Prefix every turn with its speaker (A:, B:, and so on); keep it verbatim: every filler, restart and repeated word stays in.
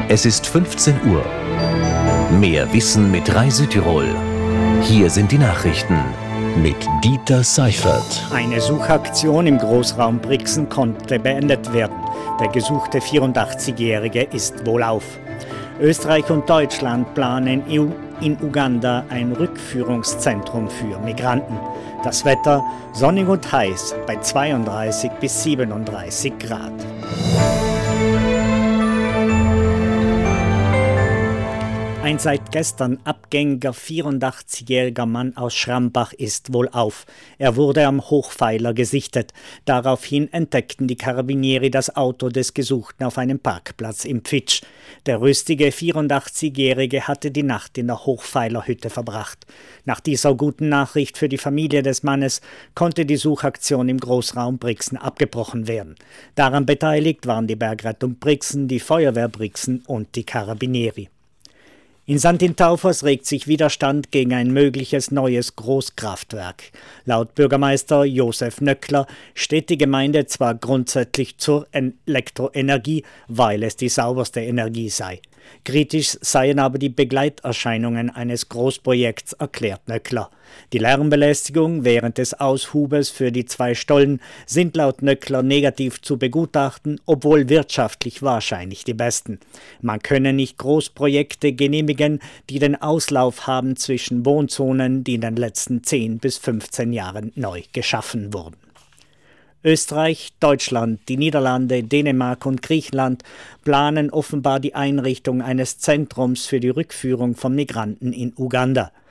A: Es ist fünfzehn Uhr. Mehr Wissen mit Rai Südtirol. Hier sind die Nachrichten mit Dieter Seifert.
B: Eine Suchaktion im Großraum Brixen konnte beendet werden. Der gesuchte vierundachtzigjährige ist wohlauf. Österreich und Deutschland planen in Uganda ein Rückführungszentrum für Migranten. Das Wetter sonnig und heiß bei zweiunddreißig bis siebenunddreißig Grad. Ein seit gestern abgängiger vierundachtzigjähriger Mann aus Schrambach ist wohlauf. Er wurde am Hochpfeiler gesichtet. Daraufhin entdeckten die Carabinieri das Auto des Gesuchten auf einem Parkplatz im Pfitsch. Der rüstige vierundachtzigjährige hatte die Nacht in der Hochpfeilerhütte verbracht. Nach dieser guten Nachricht für die Familie des Mannes konnte die Suchaktion im Großraum Brixen abgebrochen werden. Daran beteiligt waren die Bergrettung Brixen, die Feuerwehr Brixen und die Carabinieri. In Sankt Taufers regt sich Widerstand gegen ein mögliches neues Großkraftwerk. Laut Bürgermeister Josef Nöckler steht die Gemeinde zwar grundsätzlich zur Elektroenergie, weil es die sauberste Energie sei. Kritisch seien aber die Begleiterscheinungen eines Großprojekts, erklärt Nöckler. Die Lärmbelästigung während des Aushubes für die zwei Stollen sind laut Nöckler negativ zu begutachten, obwohl wirtschaftlich wahrscheinlich die besten. Man könne nicht Großprojekte genehmigen, die den Auslauf haben zwischen Wohnzonen, die in den letzten zehn bis fünfzehn Jahren neu geschaffen wurden. Österreich, Deutschland, die Niederlande, Dänemark und Griechenland planen offenbar die Einrichtung eines Zentrums für die Rückführung von Migranten in Uganda.